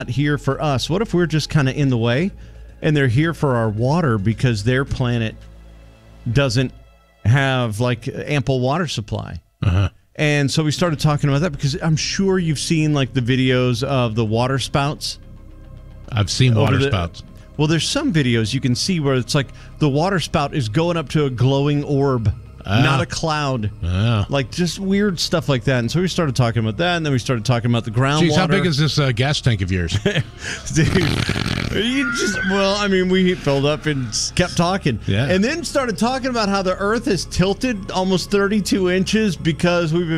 here for us? What if we're just kind of in the way and they're here for our water because their planet doesn't have like ample water supply? Uh-huh. And so we started talking about that because I'm sure you've seen like the videos of the water spouts. I've seen water spouts. Well, there's some videos you can see where it's like the water spout is going up to a glowing orb, not a cloud. Like just weird stuff like that. And so we started talking about that, and then we started talking about the groundwater. Geez, how big is this gas tank of yours? Dude, we filled up and kept talking. Yeah. And then started talking about how the Earth is tilted almost 32 inches because we've been